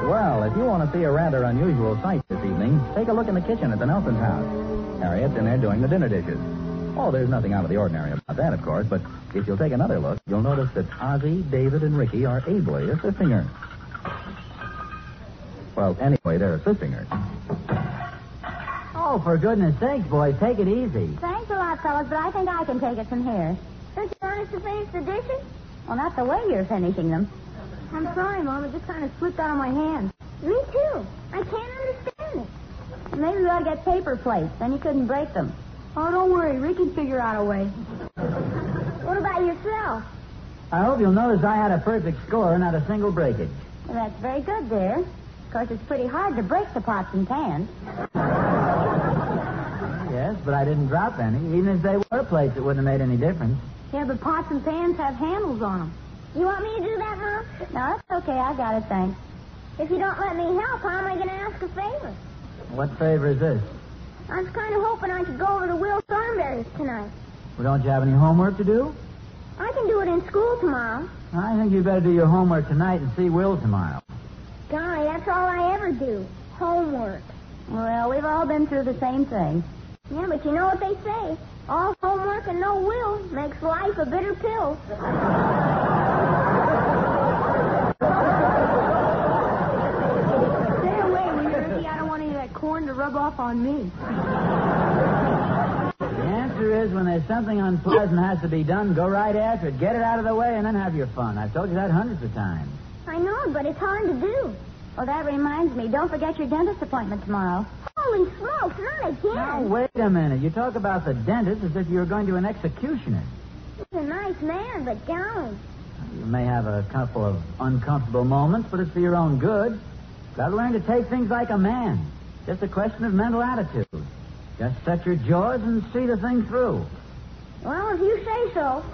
Well, if you want to see a rather unusual sight this evening, take a look in the kitchen at the Nelson's house. Harriet's in there doing the dinner dishes. Oh, there's nothing out of the ordinary about that, of course, but if you'll take another look, you'll notice that Ozzie, David, and Ricky are ably assisting her. Well, anyway, they're assisting her. Oh, for goodness sakes, boys, take it easy. Thanks a lot, fellas, but I think I can take it from here. Don't you want us to finish the dishes? Well, not the way you're finishing them. I'm sorry, Mom. It just kind of slipped out of my hand. Me too. I can't understand it. Maybe we ought to get paper plates. Then you couldn't break them. Oh, don't worry. Rick can figure out a way. What about yourself? I hope you'll notice I had a perfect score, not a single breakage. Well, that's very good, dear. Of course, it's pretty hard to break the pots and pans. Yes, but I didn't drop any. Even if they were plates, it wouldn't have made any difference. Yeah, but pots and pans have handles on them. You want me to do that, Mom? No, it's okay. I got it, thanks. If you don't let me help, how am I going to ask a favor? What favor is this? I was kind of hoping I could go over to Will Thornberry's tonight. Well, don't you have any homework to do? I can do it in school tomorrow. I think you better do your homework tonight and see Will tomorrow. Golly, that's all I ever do. Homework. Well, we've all been through the same thing. Yeah, but you know what they say. All homework and no will makes life a bitter pill. Stay away, Ricky. I don't want any of that corn to rub off on me. The answer is when there's something unpleasant has to be done, go right after it, get it out of the way, and then have your fun. I've told you that hundreds of times. I know, but it's hard to do. Well, that reminds me. Don't forget your dentist appointment tomorrow. Holy smokes, not again. Now, wait a minute. You talk about the dentist as if you were going to an executioner. He's a nice man, but golly. You may have a couple of uncomfortable moments, but it's for your own good. Got to learn to take things like a man. Just a question of mental attitude. Just set your jaws and see the thing through. Well, if you say so.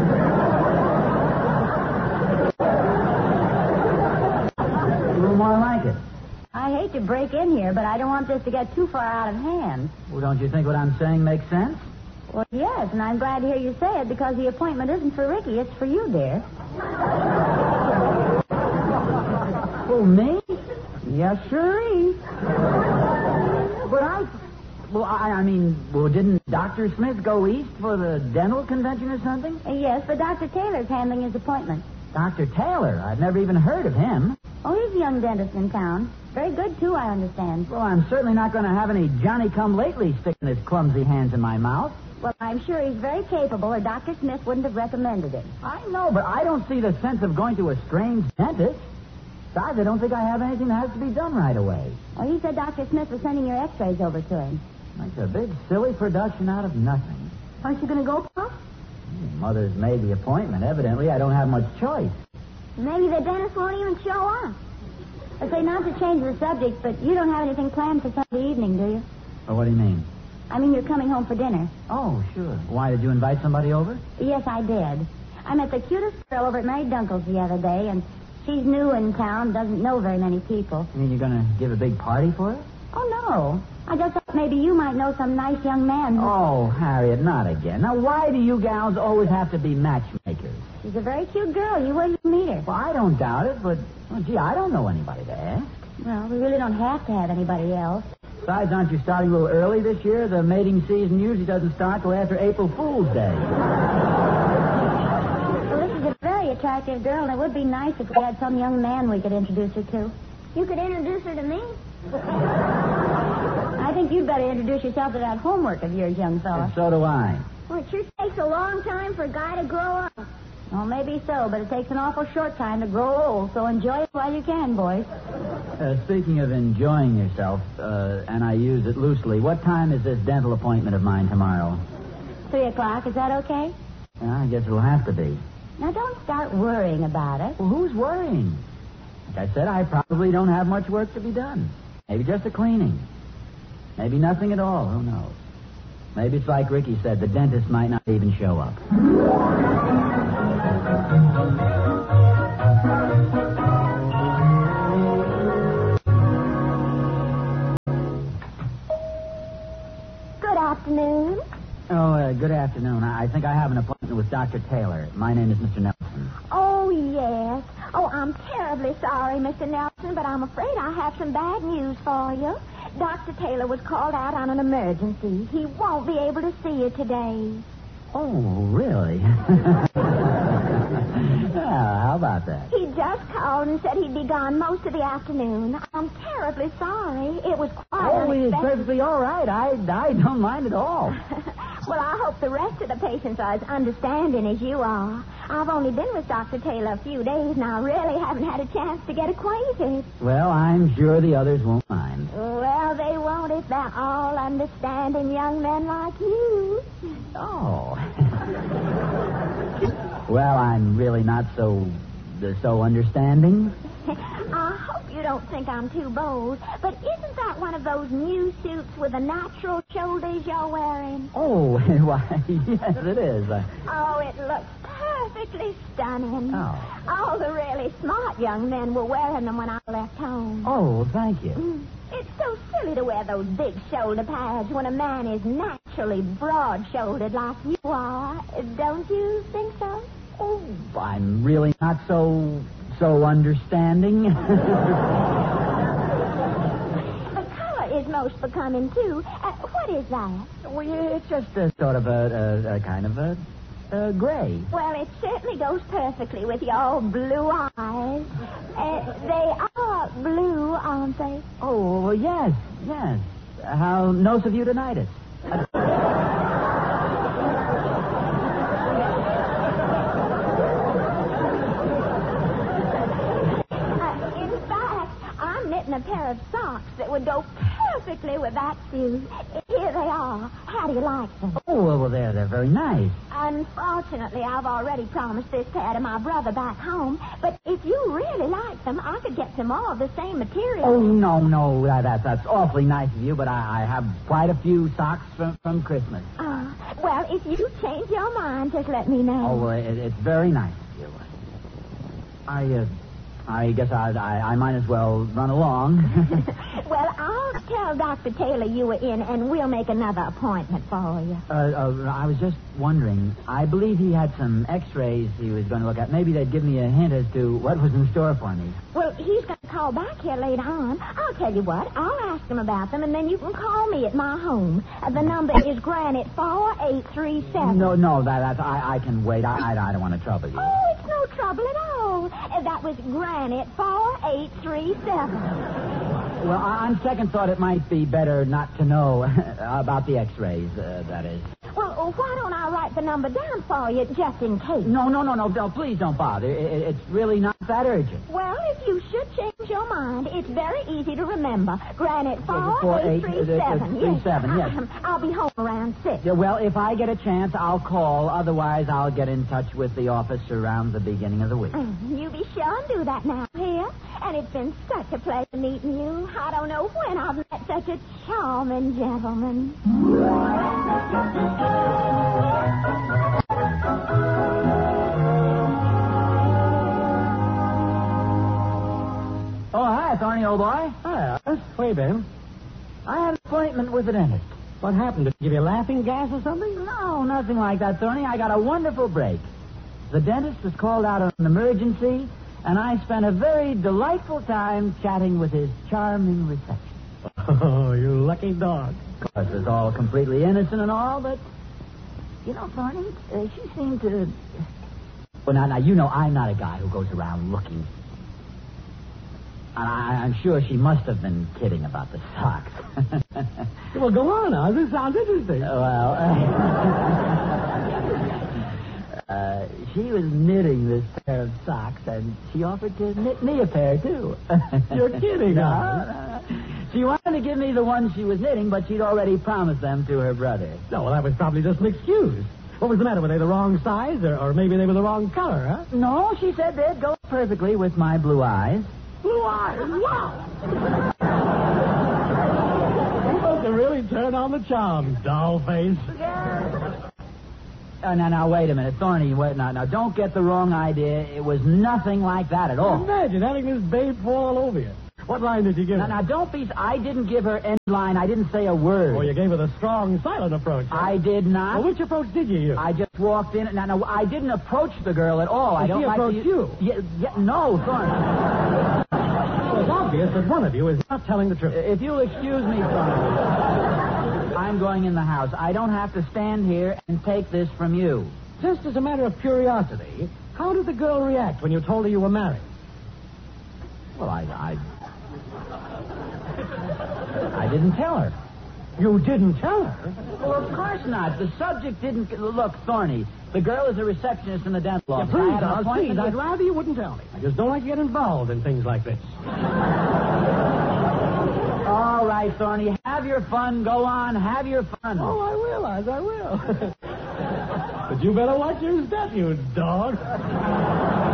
A little more like it. I hate to break in here, but I don't want this to get too far out of hand. Well, don't you think what I'm saying makes sense? Well, yes, and I'm glad to hear you say it because the appointment isn't for Ricky, it's for you, dear. Oh, me? Yes, sir. But didn't Dr. Smith go east for the dental convention or something? Yes, but Dr. Taylor's handling his appointment. Dr. Taylor? I've never even heard of him. Oh, he's a young dentist in town. Very good, too, I understand. Well, I'm certainly not going to have any Johnny-come-lately sticking his clumsy hands in my mouth. Well, I'm sure he's very capable, or Dr. Smith wouldn't have recommended him. I know, but I don't see the sense of going to a strange dentist. Besides, I don't think I have anything that has to be done right away. Well, he said Dr. Smith was sending your x-rays over to him. That's a big, silly production out of nothing. Aren't you going to go, Pop? Mother's made the appointment. Evidently, I don't have much choice. Maybe the dentist won't even show up. I say, not to change the subject, but you don't have anything planned for Sunday evening, do you? Well, what do you mean? I mean, you're coming home for dinner. Oh, sure. Why, did you invite somebody over? Yes, I did. I met the cutest girl over at Mary Dunkel's the other day, and she's new in town, doesn't know very many people. You mean you're going to give a big party for her? Oh, no. I just thought maybe you might know some nice young man. Oh, Harriet, not again. Now, why do you gals always have to be matchmakers? She's a very cute girl. You wait to meet her. Well, I don't doubt it, but, I don't know anybody to ask. Well, we really don't have to have anybody else. Besides, aren't you starting a little early this year? The mating season usually doesn't start till after April Fool's Day. Well, this is a very attractive girl, and it would be nice if we had some young man we could introduce her to. You could introduce her to me. I think you'd better introduce yourself to that homework of yours, young fella. And so do I. Well, it sure takes a long time for a guy to grow up. Well, maybe so, but it takes an awful short time to grow old, so enjoy it while you can, boys. Speaking of enjoying yourself, and I use it loosely, what time is this dental appointment of mine tomorrow? 3:00, is that okay? I guess it'll have to be. Now, don't start worrying about it. Well, who's worrying? Like I said, I probably don't have much work to be done. Maybe just a cleaning. Maybe nothing at all, who knows? Maybe it's like Ricky said, the dentist might not even show up. Good afternoon. Oh, good afternoon. I think I have an appointment with Dr. Taylor. My name is Mr. Nelson. Oh, yes. Oh, I'm terribly sorry, Mr. Nelson, but I'm afraid I have some bad news for you. Dr. Taylor was called out on an emergency. He won't be able to see you today. Oh, really? Well, how about that? He just called and said he'd be gone most of the afternoon. I'm terribly sorry. It was quite unexpected. It's perfectly all right. I don't mind at all. Well, I hope the rest of the patients are as understanding as you are. I've only been with Dr. Taylor a few days, and I really haven't had a chance to get acquainted. Well, I'm sure the others won't mind. Well, they won't if they're all understanding young men like you. Oh. Well, I'm really not so understanding. I hope you don't think I'm too bold, but isn't that one of those new suits with the natural shoulders you're wearing? Oh, why, yes, it is. Oh, it looks perfectly stunning. Oh. All the really smart young men were wearing them when I left home. Oh, thank you. It's so silly to wear those big shoulder pads when a man is naturally broad-shouldered like you are. Don't you think so? Oh, I'm really not so understanding. The color is most becoming, too. What is that? Well, yeah, it's just a sort of a kind of a gray. Well, it certainly goes perfectly with your blue eyes. They are blue, aren't they? Oh, well, yes. How nice of you to notice. A pair of socks that would go perfectly with that suit. Here they are. How do you like them? Oh, well, they're very nice. Unfortunately, I've already promised this pair to my brother back home, but if you really like them, I could get some more of the same material. Oh, no, that's awfully nice of you, but I have quite a few socks from Christmas. Well, if you change your mind, just let me know. Oh, well, it's very nice of you. I guess I might as well run along. Well, I'll tell Dr. Taylor you were in, and we'll make another appointment for you. I was just wondering. I believe he had some X-rays he was going to look at. Maybe they'd give me a hint as to what was in store for me. Well, he's going to call back here later on. I'll tell you what. I'll ask him about them, and then you can call me at my home. The number is Granite 4837. No, I can wait. I don't want to trouble you. Oh, it's no trouble at all. That was Granite 4837. Well, on second thought, it might be better not to know about the X-rays, that is. Well, why don't I write the number down for you just in case? No, please don't bother. It's really not that urgent. Well, if you should change your mind, it's very easy to remember. Granite 4837. Yes. I'll be home around 6. Yeah, well, if I get a chance, I'll call. Otherwise, I'll get in touch with the office around the beginning of the week. You be sure and do that now, here. And it's been such a pleasure meeting you. I don't know when I've met such a charming gentleman. Oh, hi, Thorny, old boy. Hi, Alice. Where you been? I had an appointment with the dentist. What happened? Did he give you laughing gas or something? No, nothing like that, Thorny. I got a wonderful break. The dentist was called out on an emergency, and I spent a very delightful time chatting with his charming receptionist. Oh, you lucky dog. Of course, it was all completely innocent and all, but, you know, Thorny, she seemed to... Well, now, you know I'm not a guy who goes around looking. I'm sure she must have been kidding about the socks. Well, go on now. This sounds interesting. Well, she was knitting this pair of socks, and she offered to knit me a pair, too. You're kidding, No. She wanted to give me the ones she was knitting, but she'd already promised them to her brother. No, well, that was probably just an excuse. What was the matter? Were they the wrong size, or maybe they were the wrong color, huh? No, she said they'd go perfectly with my blue eyes. Blue eyes? Wow! You must have really turned on the charm, doll face. Now, wait a minute. Thorny, wait, now, don't get the wrong idea. It was nothing like that at all. Imagine having this babe fall all over you. What line did you give her? Now, don't be... I didn't give her any line. I didn't say a word. Oh, you gave her the strong, silent approach. Huh? I did not. Well, which approach did you use? I just walked in. No, I didn't approach the girl at all. I don't she like approached you? No, Thorny. Well, it's obvious that one of you is not telling the truth. If you'll excuse me, Thorny, I'm going in the house. I don't have to stand here and take this from you. Just as a matter of curiosity, how did the girl react when you told her you were married? Well, I didn't tell her. You didn't tell her? Well, of course not. The subject didn't... Look, Thorny, the girl is a receptionist in the dental office. Please, I had an Oz, appointment please. I'd with- rather you wouldn't tell me. I just don't like to get involved in things like this. All right, Thorny, have your fun. Go on, have your fun. Oh, I will, Oz, I will. But you better watch your step, you dog.